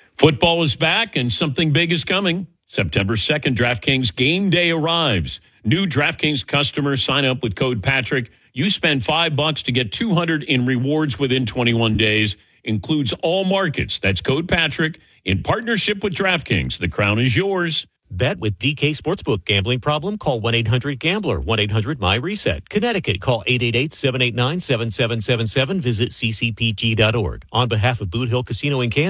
Football is back and something big is coming. September 2nd, DraftKings Game Day arrives. New DraftKings customers sign up with code Patrick. You spend $5 to get $200 in rewards within 21 days. Includes all markets. That's code Patrick in partnership with DraftKings. The crown is yours. Bet with DK Sportsbook. Gambling problem? Call 1-800-GAMBLER. 1-800-MY-RESET. Connecticut. Call 888-789-7777. Visit ccpg.org. On behalf of Boot Hill Casino in Kansas.